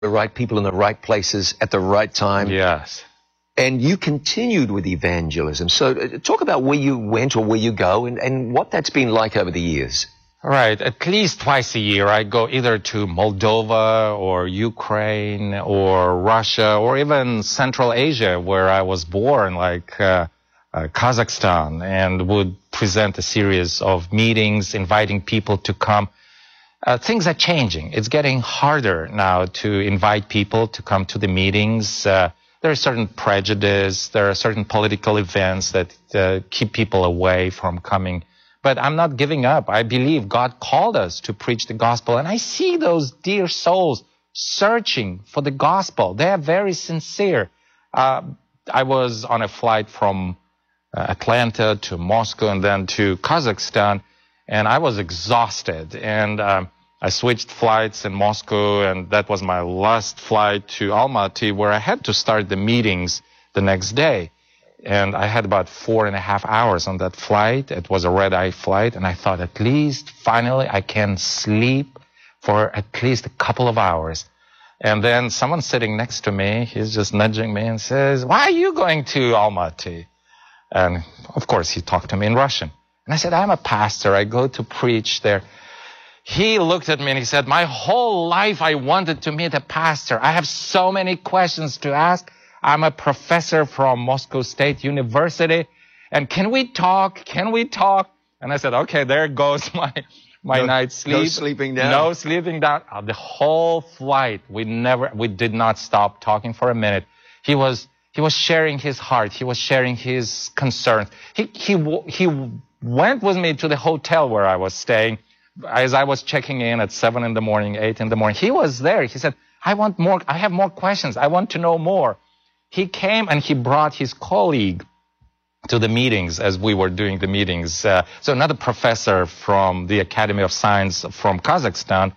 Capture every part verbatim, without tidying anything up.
the right people in the right places at the right time. Yes. And you continued with evangelism. So uh, talk about where you went or where you go and, and what that's been like over the years. Right. At least twice a year, I go either to Moldova or Ukraine or Russia or even Central Asia, where I was born, like uh, uh, Kazakhstan, and would present a series of meetings, inviting people to come. Uh, things are changing. It's getting harder now to invite people to come to the meetings. Uh, there are certain prejudice. There are certain political events that uh, keep people away from coming. But I'm not giving up. I believe God called us to preach the gospel. And I see those dear souls searching for the gospel. They are very sincere. Uh, I was on a flight from uh, Atlanta to Moscow and then to Kazakhstan. And I was exhausted, and um, I switched flights in Moscow, and that was my last flight to Almaty, where I had to start the meetings the next day. And I had about four and a half hours on that flight. It was a red-eye flight, and I thought, at least, finally, I can sleep for at least a couple of hours. And then someone sitting next to me, he's just nudging me and says, "Why are you going to Almaty?" And, of course, he talked to me in Russian. And I said, "I'm a pastor. I go to preach there." He looked at me and he said, "My whole life I wanted to meet a pastor. I have so many questions to ask. I'm a professor from Moscow State University. And can we talk? Can we talk?" And I said, "Okay, there goes my, my no, night's sleep." No sleeping down? No sleeping down. Uh, the whole flight, we never, we did not stop talking for a minute. He was, he was sharing his heart. He was sharing his concerns. He, he, he went with me to the hotel where I was staying. As I was checking in at seven in the morning, eight in the morning, he was there. He said, "I want more. I have more questions. I want to know more." He came and he brought his colleague to the meetings as we were doing the meetings. Uh, so another professor from the Academy of Science from Kazakhstan.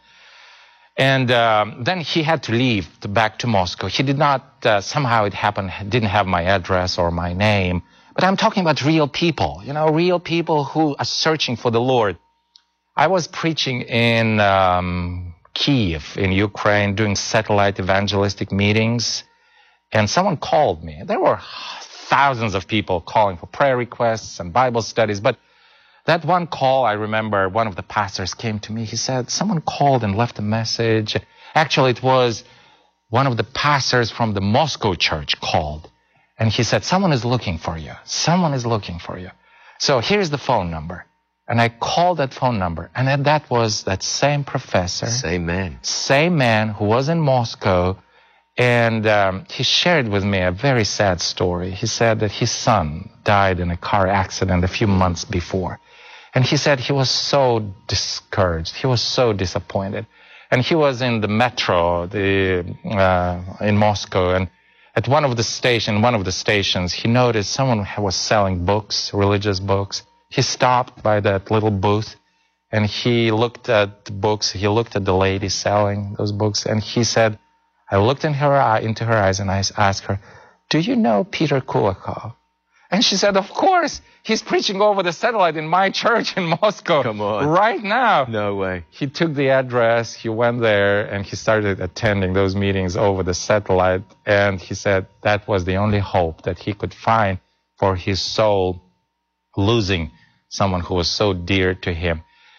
And um, then he had to leave to back to Moscow. He did not, uh, somehow it happened, didn't have my address or my name. But I'm talking about real people, you know, real people who are searching for the Lord. I was preaching in um, Kiev, in Ukraine, doing satellite evangelistic meetings, and someone called me. There were thousands of people calling for prayer requests and Bible studies, but that one call, I remember one of the pastors came to me. He said, someone called and left a message. Actually, it was one of the pastors from the Moscow church called, and he said, someone is looking for you. Someone is looking for you. So here's the phone number. And I called that phone number, and then that was that same professor. Same man. Same man who was in Moscow, and um, he shared with me a very sad story. He said that his son died in a car accident a few months before. And he said he was so discouraged. He was so disappointed. And he was in the metro the, uh, in Moscow, and at one of the station, one of the stations, he noticed someone was selling books, religious books. He stopped by that little booth, and he looked at the books. He looked at the lady selling those books, and he said, I looked in her, into her eyes, and I asked her, "Do you know Peter Kulakov?" And she said, "Of course. He's preaching over the satellite in my church in Moscow." Come on. Right now. No way. He took the address, he went there, and he started attending those meetings over the satellite. And he said that was the only hope that he could find for his soul, losing someone who was so dear to him.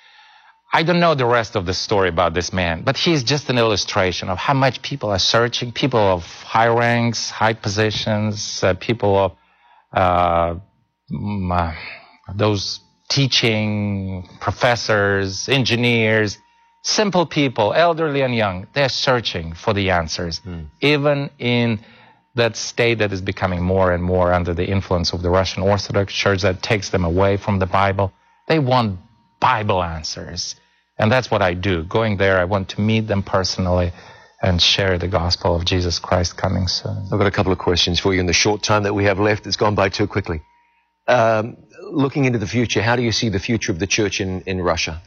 I don't know the rest of the story about this man, but he's just an illustration of how much people are searching, people of high ranks, high positions, uh, people of uh, uh, those teaching professors, engineers, simple people, elderly and young. They're searching for the answers, mm. even in that state that is becoming more and more under the influence of the Russian Orthodox Church that takes them away from the Bible. They want Bible answers. And that's what I do. Going there, I want to meet them personally and share the gospel of Jesus Christ coming soon. I've got a couple of questions for you in the short time that we have left. It's gone by too quickly. Um, looking into the future, how do you see the future of the church in, in Russia?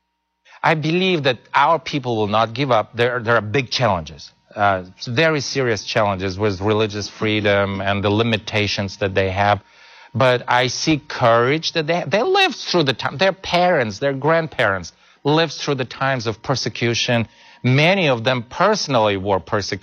I believe that our people will not give up. There, there are big challenges. Uh, very serious challenges with religious freedom and the limitations that they have. But I see courage that they, they lived through the time. Their parents, their grandparents lived through the times of persecution. Many of them personally were persecuted.